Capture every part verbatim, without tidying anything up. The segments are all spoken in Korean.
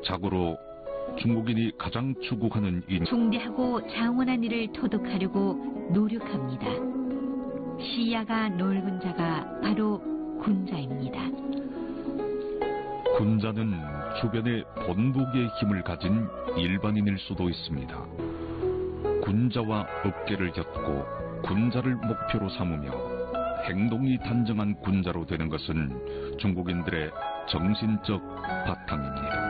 자고로 중국인이 가장 추구하는 인 중대하고 장원한 일을 도독하려고 노력합니다. 시야가 넓은 자가 바로 군자입니다. 군자는 주변에 번복의 힘을 가진 일반인일 수도 있습니다. 군자와 어깨를 엮고 군자를 목표로 삼으며 행동이 단정한 군자로 되는 것은 중국인들의 정신적 바탕입니다.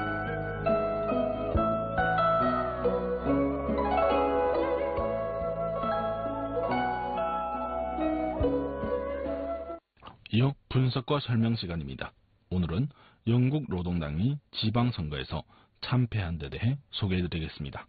이어 분석과 설명 시간입니다. 오늘은 영국 노동당이 지방선거에서 참패한 데 대해 소개해드리겠습니다.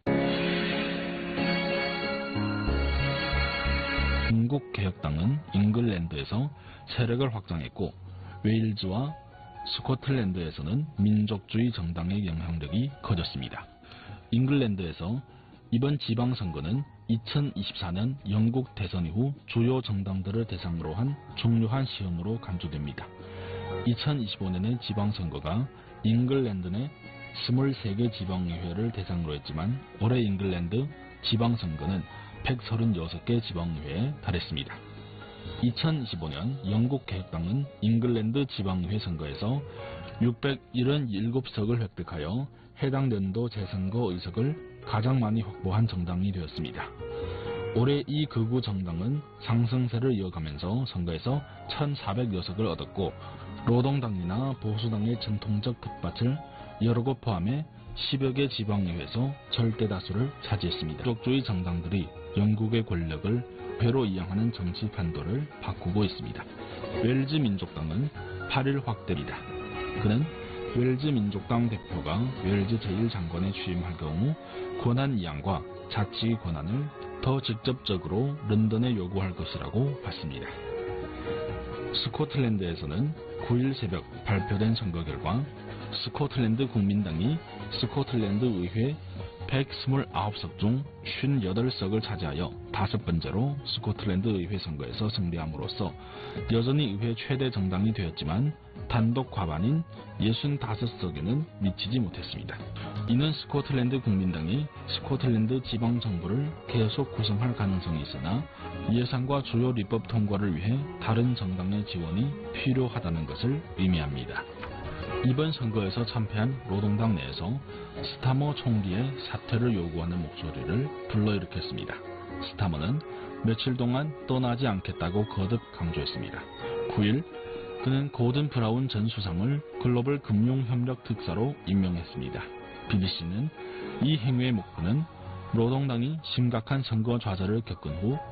영국 개혁당은 잉글랜드에서 세력을 확장했고 웨일즈와 스코틀랜드에서는 민족주의 정당의 영향력이 커졌습니다. 잉글랜드에서 이번 지방선거는 이천이십사 년 영국 대선 이후 주요 정당들을 대상으로 한 중요한 시험으로 간주됩니다. 이천이십오 년의 지방선거가 잉글랜드 내 이십삼 개 지방의회를 대상으로 했지만 올해 잉글랜드 지방선거는 백삼십육 개 지방의회에 달했습니다. 이천이십오 년 영국 개혁당은 잉글랜드 지방의회 선거에서 육백칠십칠 석을 획득하여 해당 연도 재선거 의석을 가장 많이 확보한 정당이 되었습니다. 올해 이 극우 정당은 상승세를 이어가면서 선거에서 천사백여 석을 얻었고 노동당이나 보수당의 전통적 텃밭을 여러 곳 포함해 십여 개 지방의회에서 절대 다수를 차지했습니다. 민족주의 정당들이 영국의 권력을 회로 이양하는 정치 판도를 바꾸고 있습니다. 웰즈 민족당은 팔 일 확대입니다. 그는 웰즈 민족당 대표가 웰즈 제일 장관에 취임할 경우 권한 이양과 자치 권한을 더 직접적으로 런던에 요구할 것이라고 봤습니다. 스코틀랜드에서는 구 일 새벽 발표된 선거 결과 스코틀랜드 국민당이 스코틀랜드 의회 백이십구 석 중 오십팔 석을 차지하여 다섯 번째로 스코틀랜드 의회 선거에서 승리함으로써 여전히 의회 최대 정당이 되었지만 단독 과반인 육십오 석에는 미치지 못했습니다. 이는 스코틀랜드 국민당이 스코틀랜드 지방정부를 계속 구성할 가능성이 있으나 예산과 주요立法 통과를 위해 다른 정당의 지원이 필요하다는 것을 의미합니다. 이번 선거에서 참패한 노동당 내에서 스타머 총리의 사퇴를 요구하는 목소리를 불러일으켰습니다. 스타머는 며칠 동안 떠나지 않겠다고 거듭 강조했습니다. 구 일 그는 고든 브라운 전 수상을 글로벌 금융협력 특사로 임명했습니다. 비비씨는 이 행위의 목표는 노동당이 심각한 선거 좌절을 겪은 후